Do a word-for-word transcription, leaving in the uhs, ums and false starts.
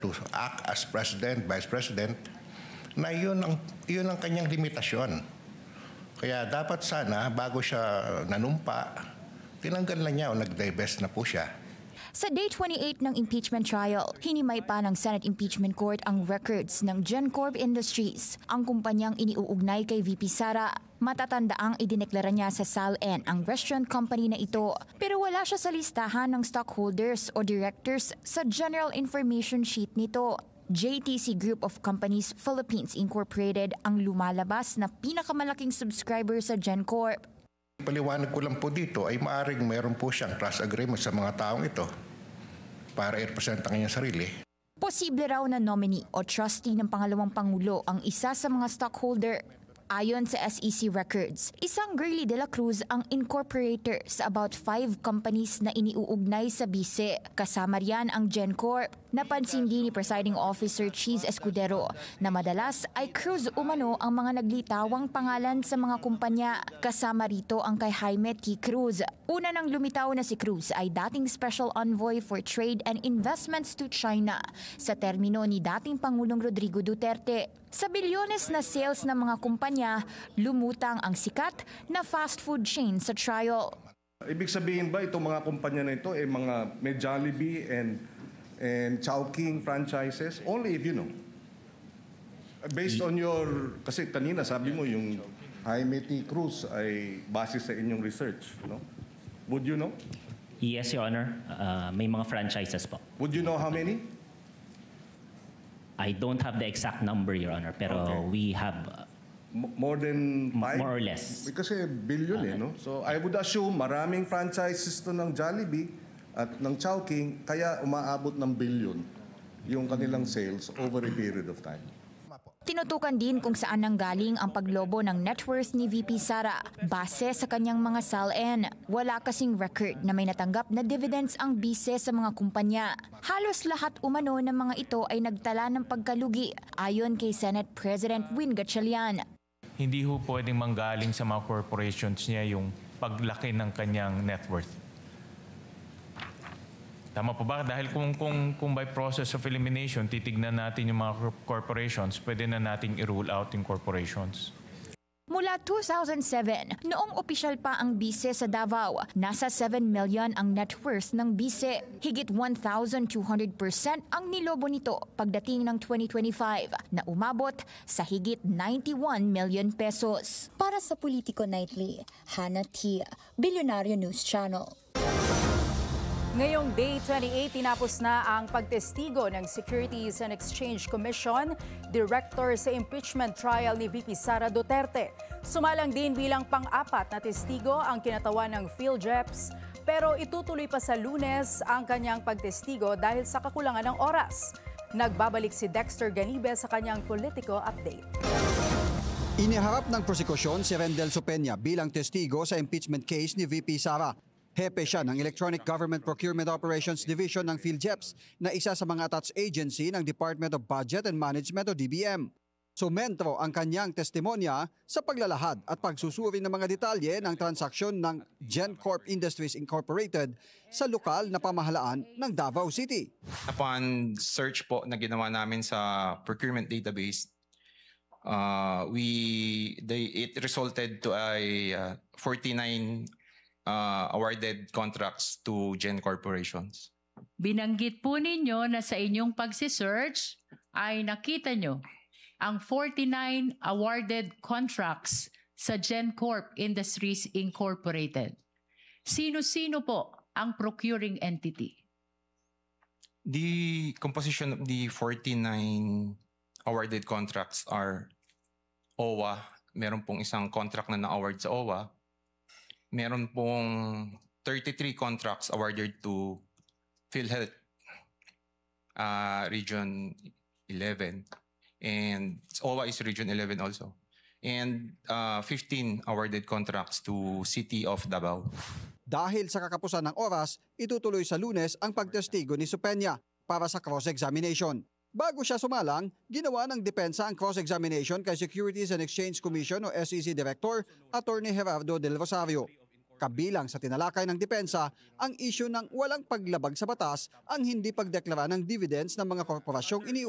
to act as president, vice president, na yun ang, yun ang kanyang limitasyon. Kaya dapat sana, bago siya nanumpa, tinanggal na niya o nag-divest na po siya. Sa Day twenty-eight ng impeachment trial, hinimay pa ng Senate Impeachment Court ang records ng GenCorp Industries, ang kumpanyang iniuugnay kay V P Sara. Matatandaang idineklara niya sa S A L N ang restaurant company na ito, pero wala siya sa listahan ng stockholders o directors sa General Information Sheet nito. J T C Group of Companies Philippines Incorporated ang lumalabas na pinakamalaking subscriber sa GenCorp. Paliwanag ko lang po dito ay maaring mayroon po siyang trust agreement sa mga taong ito para i-represent ang kanyang sarili. Posible raw na nominee o trustee ng pangalawang pangulo ang isa sa mga stockholder. Ayon sa S E C records, isang Girly de la Cruz ang incorporator sa about five companies na iniuugnay sa bise. Kasama riyan ang GenCorp. Napansin din ni Presiding Officer Cheese Escudero na madalas ay Cruz umano ang mga naglitawang pangalan sa mga kumpanya. Kasama rito ang kay Jaime T. Cruz. Una nang lumitaw na si Cruz ay dating Special Envoy for Trade and Investments to China sa termino ni dating Pangulong Rodrigo Duterte. Sa bilyones na sales ng mga kumpanya, lumutang ang sikat na fast food chain sa trial. Ibig sabihin ba itong mga kumpanya na ito ay mga may Jollibee and and Chowking franchises? Only if you know. Based on your, kasi kanina sabi mo yung Jaime T. Cruz ay base sa inyong research, no? Would you know? Yes, Your Honor. Uh, may mga franchises po. Would you know how many? I don't have the exact number, Your Honor, pero Okay. we have uh, M- more than five? more or less. Kasi billion eh, no? So I would assume maraming franchises to ng Jollibee at ng Chowking, kaya umaabot ng billion yung kanilang sales over a period of time. Tinutukan din kung saan nanggaling ang paglobo ng net worth ni V P Sara. Base sa kanyang mga S A L N, wala kasing record na may natanggap na dividends ang bise sa mga kumpanya. Halos lahat umano ng mga ito ay nagtala ng pagkalugi, ayon kay Senate President Win Gatchalian. Hindi ho pwedeng manggaling sa mga corporations niya yung paglaki ng kanyang net worth. Tama po ba? Dahil kung, kung, kung by process of elimination, titignan natin yung mga corporations, pwede na nating i-rule out yung corporations. Mula two thousand seven, noong opisyal pa ang bise sa Davao, nasa seven million ang net worth ng bise. Higit one thousand two hundred percent ang nilobo nito pagdating ng twenty twenty-five na umabot sa higit ninety-one million pesos. Para sa Politico Nightly, Hannah T. Billionario News Channel. Ngayong Day twenty-eight, tinapos na ang pagtestigo ng Securities and Exchange Commission, Director sa impeachment trial ni V P Sara Duterte. Sumalang din bilang pang-apat na testigo ang kinatawan ng PhilJeps, pero itutuloy pa sa Lunes ang kanyang pagtestigo dahil sa kakulangan ng oras. Nagbabalik si Dexter Ganibe sa kanyang Politico Update. Iniharap ng prosekusyon si Rendel Sopenya bilang testigo sa impeachment case ni V P Sara. Hepe siya ng Electronic Government Procurement Operations Division ng PhilJeps na isa sa mga attached agency ng Department of Budget and Management o D B M. Sumentro ang kanyang testimonya sa paglalahad at pagsusuri ng mga detalye ng transaksyon ng GenCorp Industries Incorporated sa lokal na pamahalaan ng Davao City. Upon search po na ginawa namin sa procurement database, uh, we they, it resulted to a uh, forty-nine Uh, awarded contracts to Gen Corporations. Binanggit po ninyo na sa inyong pagsisearch ay nakita nyo ang forty-nine awarded contracts sa GenCorp Industries Incorporated. Sino-sino po ang procuring entity? The composition of the forty-nine awarded contracts are O W A. Meron pong isang contract na na-award sa O W A. Meron pong thirty-three contracts awarded to PhilHealth uh, Region eleven. And O W A is Region eleven also. And uh, fifteen awarded contracts to City of Davao. Dahil sa kakapusan ng oras, itutuloy sa Lunes ang pagtestigo ni Sopenya para sa cross-examination. Bago siya sumalang, ginawa ng depensa ang cross-examination kay Securities and Exchange Commission o S E C Director, Attorney Gerardo Del Rosario. Kabilang sa tinalakay ng depensa ang isyu ng walang paglabag sa batas ang hindi pagdeklara ng dividends ng mga korporasyong ini